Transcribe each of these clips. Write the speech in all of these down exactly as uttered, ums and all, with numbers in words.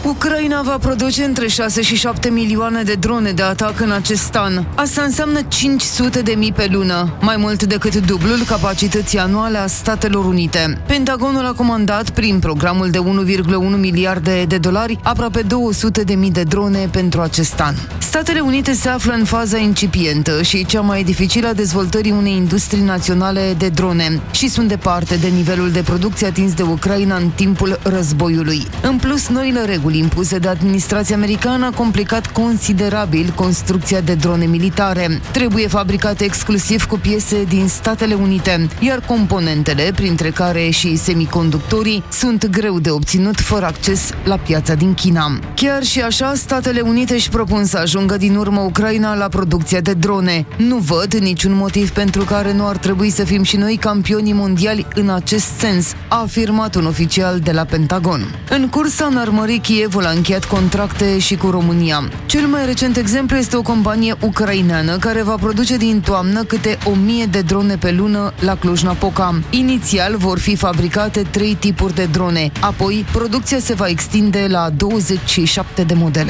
Ucraina va produce între șase și șapte milioane de drone de atac în acest an. Asta înseamnă cinci sute de mii pe lună, mai mult decât dublul capacității anuale a Statelor Unite. Pentagonul a comandat prin programul de unu virgulă unu miliarde de dolari aproape două sute de mii de drone pentru acest an. Statele Unite se află în faza incipientă și cea mai dificilă a dezvoltării unei industrii naționale de drone și sunt departe de nivelul de producție atins de Ucraina în timpul războiului. În plus, noile reguli impuse de administrația americană a complicat considerabil construcția de drone militare. Trebuie fabricate exclusiv cu piese din Statele Unite, iar componentele, printre care și semiconductorii, sunt greu de obținut fără acces la piața din China. Chiar și așa, Statele Unite își propun să ajungă din urmă Ucraina la producția de drone. Nu văd niciun motiv pentru care nu ar trebui să fim și noi campionii mondiali în acest sens, a afirmat un oficial de la Pentagon. În cursa înarmării, Kievul a încheiat contracte și cu România. Cel mai recent exemplu este o companie ucraineană care va produce din toamnă câte o mie de drone pe lună la Cluj-Napoca. Inițial vor fi fabricate trei tipuri de drone, apoi producția se va extinde la douăzeci și șapte de modele.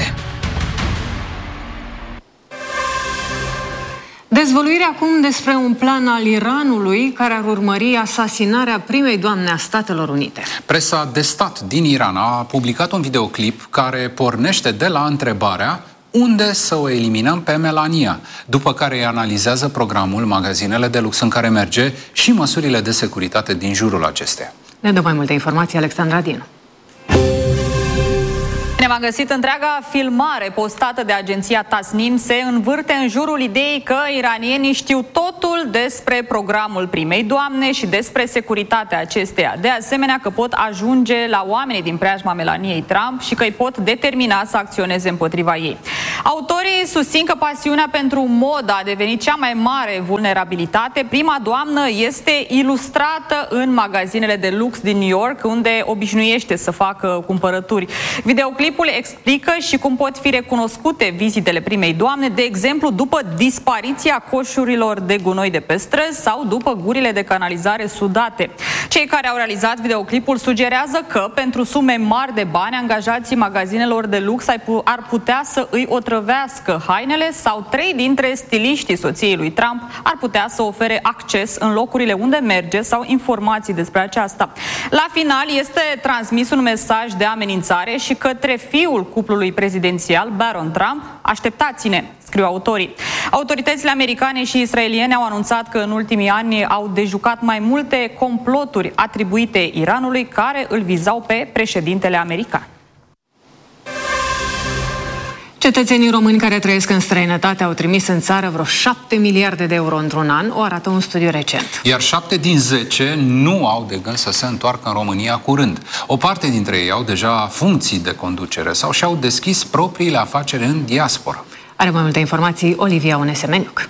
Dezvăluire acum despre un plan al Iranului care ar urmări asasinarea primei doamne a Statelor Unite. Presa de stat din Iran a publicat un videoclip care pornește de la întrebarea unde să o eliminăm pe Melania, după care îi analizează programul, magazinele de lux în care merge și măsurile de securitate din jurul acesteia. Ne dă mai multe informații Alexandra Dinu. Ne-am găsit întreaga filmare postată de agenția Tasnim se învârte în jurul ideii că iranienii știu totul despre programul primei doamne și despre securitatea acesteia. De asemenea că pot ajunge la oamenii din preajma Melaniei Trump și că îi pot determina să acționeze împotriva ei. Autorii susțin că pasiunea pentru modă a devenit cea mai mare vulnerabilitate. Prima doamnă este ilustrată în magazinele de lux din New York, unde obișnuiește să facă cumpărături. Videoclipul explică și cum pot fi recunoscute vizitele primei doamne, de exemplu după dispariția coșurilor de gunoi de pe străzi sau după gurile de canalizare sudate. Cei care au realizat videoclipul sugerează că pentru sume mari de bani, angajații magazinelor de lux ar putea să îi otrăvească hainele sau trei dintre stiliștii soției lui Trump ar putea să ofere acces în locurile unde merge sau informații despre aceasta. La final este transmis un mesaj de amenințare și către fiul cuplului prezidențial, Baron Trump: așteptați-ne, scriu autorii. Autoritățile americane și israeliene au anunțat că în ultimii ani au dejucat mai multe comploturi atribuite Iranului care îl vizau pe președintele american. Cetățenii români care trăiesc în străinătate au trimis în țară vreo șapte miliarde de euro într-un an, o arată un studiu recent. Iar șapte din zece nu au de gând să se întoarcă în România curând. O parte dintre ei au deja funcții de conducere sau și-au deschis propriile afaceri în diaspora. Are mai multe informații Olivia Onesemeniuc.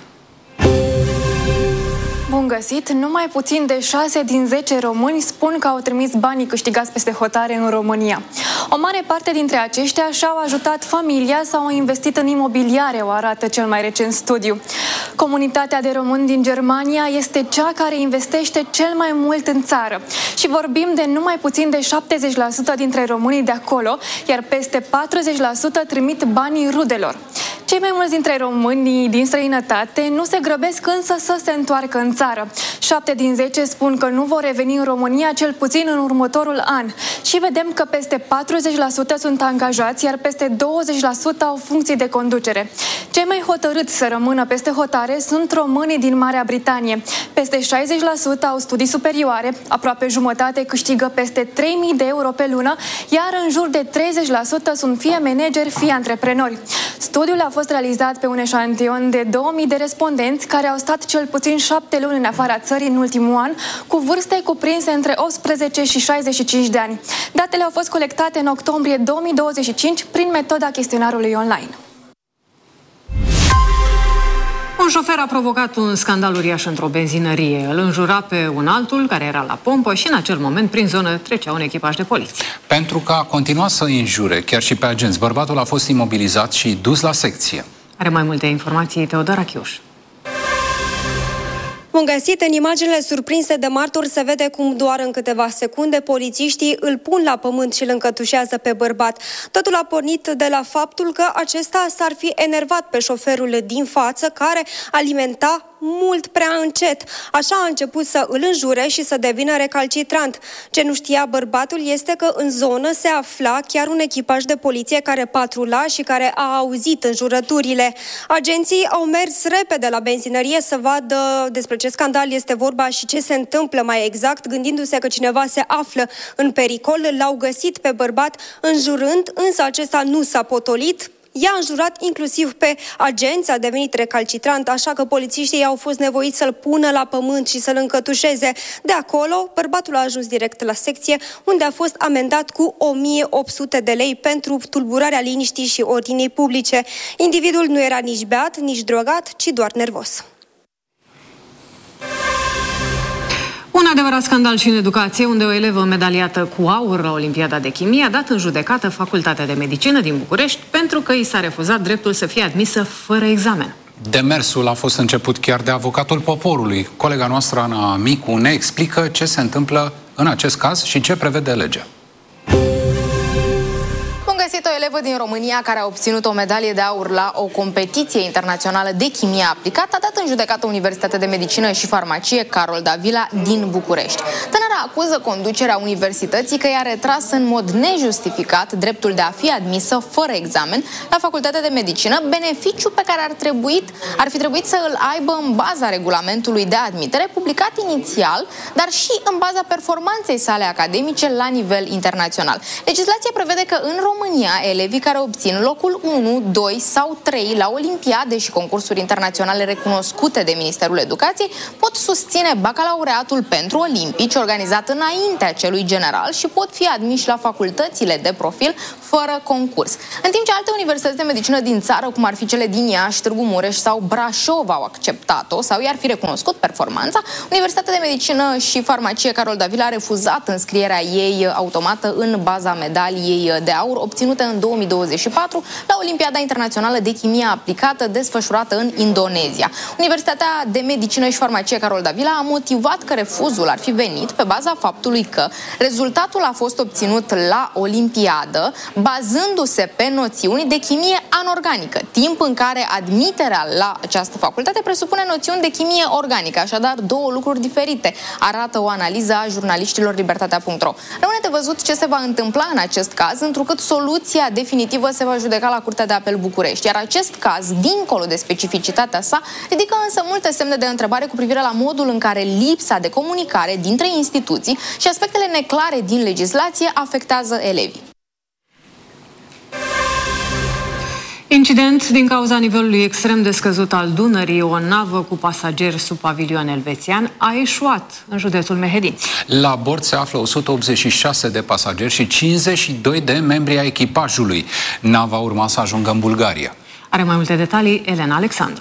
Bun găsit! Numai puțin de șase din zece români spun că au trimis banii câștigați peste hotare în România. O mare parte dintre aceștia și-au ajutat familia sau au investit în imobiliare, o arată cel mai recent studiu. Comunitatea de români din Germania este cea care investește cel mai mult în țară și vorbim de numai puțin de șaptezeci la sută dintre românii de acolo, iar peste patruzeci la sută trimit banii rudelor. Cei mai mulți dintre românii din străinătate nu se grăbesc însă să se întoarcă în țară. șapte din zece spun că nu vor reveni în România cel puțin în următorul an. Și vedem că peste patruzeci la sută sunt angajați, iar peste douăzeci la sută au funcții de conducere. Cei mai hotărâți să rămână peste hotare sunt românii din Marea Britanie. Peste șaizeci la sută au studii superioare, aproape jumătate câștigă peste trei mii de euro pe lună, iar în jur de treizeci la sută sunt fie manageri, fie antreprenori. Studiul a fost realizat pe un eșantion de două mii de respondenți care au stat cel puțin șapte luni în afara țării în ultimul an, cu vârste cuprinse între optsprezece și șaizeci și cinci de ani. Datele au fost colectate în octombrie două mii douăzeci și cinci prin metoda chestionarului online. Un șofer a provocat un scandal uriaș într-o benzinărie. Îl înjura pe un altul care era la pompă și în acel moment prin zonă trecea un echipaj de poliție. Pentru că a continuat să îi înjure chiar și pe agenți, bărbatul a fost imobilizat și dus la secție. Are mai multe informații Teodora Chiuș. Bun găsit! În imaginele surprinse de martori se vede cum doar în câteva secunde polițiștii îl pun la pământ și îl încătușează pe bărbat. Totul a pornit de la faptul că acesta s-ar fi enervat pe șoferul din față, care alimenta mult prea încet. Așa a început să îl înjure și să devină recalcitrant. Ce nu știa bărbatul este că în zonă se afla chiar un echipaj de poliție care patrula și care a auzit înjurăturile. Agenții au mers repede la benzinărie să vadă despre ce scandal este vorba și ce se întâmplă mai exact, gândindu-se că cineva se află în pericol. L-au găsit pe bărbat înjurând, însă acesta nu s-a potolit. I-a înjurat inclusiv pe agenți, a devenit recalcitrant, așa că polițiștii au fost nevoiți să-l pună la pământ și să-l încătușeze. De acolo, bărbatul a ajuns direct la secție, unde a fost amendat cu o mie opt sute de lei pentru tulburarea liniștii și ordinii publice. Individul nu era nici beat, nici drogat, ci doar nervos. Un adevărat scandal și în educație, unde o elevă medaliată cu aur la Olimpiada de Chimie a dat în judecată Facultatea de Medicină din București pentru că i s-a refuzat dreptul să fie admisă fără examen. Demersul a fost început chiar de avocatul poporului. Colega noastră, Ana Micu, ne explică ce se întâmplă în acest caz și ce prevede legea. Găsit o elevă din România care a obținut o medalie de aur la o competiție internațională de chimie aplicată, a dat în judecată Universitatea de Medicină și Farmacie Carol Davila din București. Tânăra acuză conducerea universității că i-a retras în mod nejustificat dreptul de a fi admisă fără examen la Facultatea de Medicină, beneficiu pe care ar, trebuit, ar fi trebuit să îl aibă în baza regulamentului de admitere publicat inițial, dar și în baza performanței sale academice la nivel internațional. Legislația prevede că în România elevii care obțin locul unu, doi sau trei la olimpiade și concursuri internaționale recunoscute de Ministerul Educației pot susține bacalaureatul pentru olimpici organizat înaintea celui general și pot fi admiși la facultățile de profil fără concurs. În timp ce alte universități de medicină din țară, cum ar fi cele din Iași, Târgu Mureș sau Brașov, au acceptat-o sau i-ar fi recunoscut performanța, Universitatea de Medicină și Farmacie Carol Davila a refuzat înscrierea ei automată în baza medaliei de aur obținută în două mii douăzeci și patru la Olimpiada Internațională de Chimie Aplicată desfășurată în Indonezia. Universitatea de Medicină și Farmacie Carol Davila a motivat că refuzul ar fi venit pe baza faptului că rezultatul a fost obținut la Olimpiadă bazându-se pe noțiuni de chimie anorganică, timp în care admiterea la această facultate presupune noțiuni de chimie organică, așadar două lucruri diferite, arată o analiză a jurnaliștilor Libertatea punct ro. Rămâne de văzut ce se va întâmpla în acest caz, întrucât soluția definitivă se va judeca la Curtea de Apel București, iar acest caz, dincolo de specificitatea sa, ridică însă multe semne de întrebare cu privire la modul în care lipsa de comunicare dintre instituții și aspectele neclare din legislație afectează elevii. Incident din cauza nivelului extrem de scăzut al Dunării. O navă cu pasageri sub pavilion elvețian a eșuat în județul Mehedinți. La bord se află o sută optzeci și șase de pasageri și cincizeci și doi de membri ai echipajului. Nava urma să ajungă în Bulgaria. Are mai multe detalii Elena Alexandru.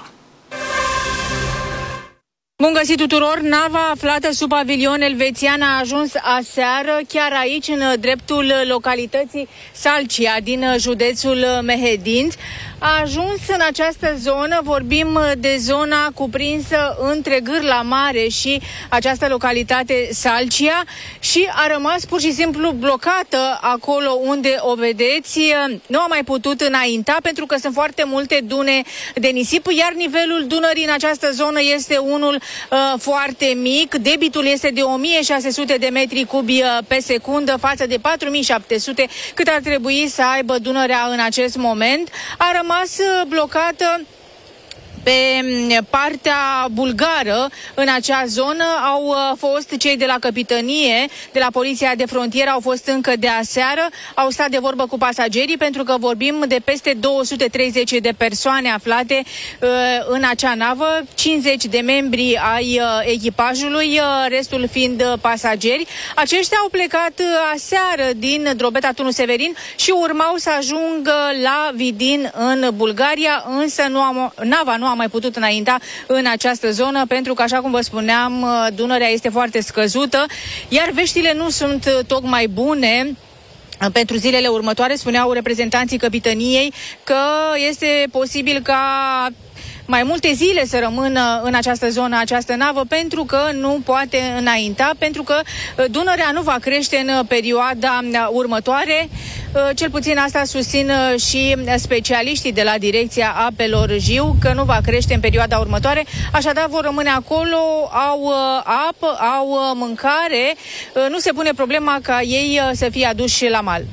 Bun găsit tuturor! Nava aflată sub pavilion elvețian a ajuns aseară chiar aici, în dreptul localității Salcia, din județul Mehedinți. A ajuns în această zonă, vorbim de zona cuprinsă între Gârla Mare și această localitate Salcia, și a rămas pur și simplu blocată acolo unde o vedeți. Nu a mai putut înainta pentru că sunt foarte multe dune de nisip, iar nivelul Dunării în această zonă este unul uh, foarte mic. Debitul este de o mie șase sute de metri cubi pe secundă față de patru mii șapte sute cât ar trebui să aibă Dunărea în acest moment. A rămas blocată pe partea bulgară. În acea zonă au fost cei de la Capitanie, de la Poliția de Frontieră, au fost încă de aseară, au stat de vorbă cu pasagerii, pentru că vorbim de peste două sute treizeci de persoane aflate uh, în acea navă, cincizeci de membri ai uh, echipajului, uh, restul fiind uh, pasageri. Aceștia au plecat uh, aseară din Drobeta Tunu Severin și urmau să ajungă la Vidin în Bulgaria, însă nu am, nava nu a mai putut înainta în această zonă, pentru că, așa cum vă spuneam, Dunărea este foarte scăzută, iar veștile nu sunt tocmai bune. Pentru zilele următoare spuneau reprezentanții Capitaniei că este posibil ca mai multe zile să rămână în această zonă, această navă, pentru că nu poate înainta, pentru că Dunărea nu va crește în perioada următoare. Cel puțin asta susțin și specialiștii de la Direcția Apelor Jiu, că nu va crește în perioada următoare, așadar vor rămâne acolo, au apă, au mâncare, nu se pune problema ca ei să fie aduși la mal.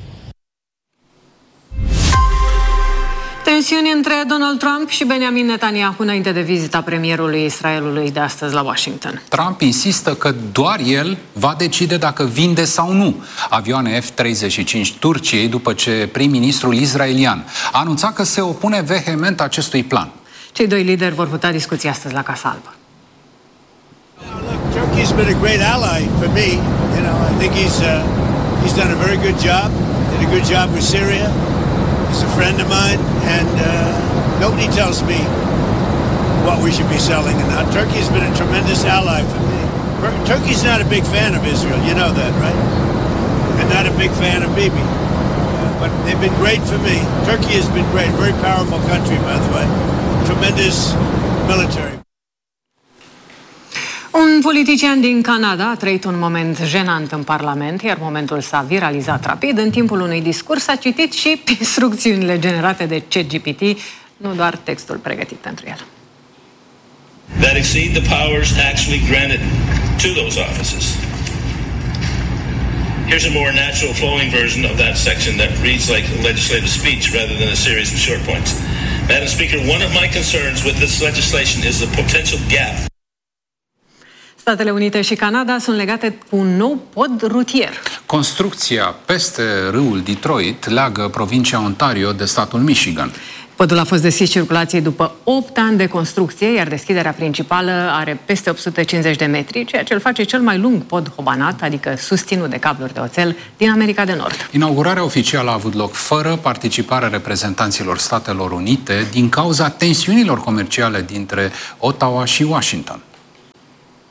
Tensiuni între Donald Trump și Benjamin Netanyahu înainte de vizita premierului Israelului de astăzi la Washington. Trump insistă că doar el va decide dacă vinde sau nu avioane F treizeci și cinci Turciei, după ce prim-ministrul israelian a anunțat că se opune vehement acestui plan. Cei doi lideri vor putea discuți astăzi la Casa Albă. Turkey's been a great ally for me. You know, I think he's uh, he's done a very good job. Did a good job with Syria. He's a friend of mine, and uh, nobody tells me what we should be selling and not. Turkey's been a tremendous ally for me. Turkey's not a big fan of Israel, you know that, right? And not a big fan of Bibi. Uh, but they've been great for me. Turkey has been great. Very powerful country, by the way. Tremendous military. Un politician din Canada a trăit un moment jenant în Parlament, iar momentul s-a viralizat rapid. În timpul unui discurs a citit și instrucțiunile generate de ChatGPT, nu doar textul pregătit pentru el. That exceed the powers actually granted to those offices. Here's a more natural flowing version of that section that reads like a legislative speech rather than a series of short points. Madam Speaker, one of my concerns with this legislation is the potential gap. Statele Unite și Canada sunt legate cu un nou pod rutier. Construcția peste râul Detroit leagă provincia Ontario de statul Michigan. Podul a fost deschis circulației după opt ani de construcție, iar deschiderea principală are peste opt sute cincizeci de metri, ceea ce îl face cel mai lung pod hobanat, adică susținut de cabluri de oțel, din America de Nord. Inaugurarea oficială a avut loc fără participarea reprezentanților Statelor Unite din cauza tensiunilor comerciale dintre Ottawa și Washington.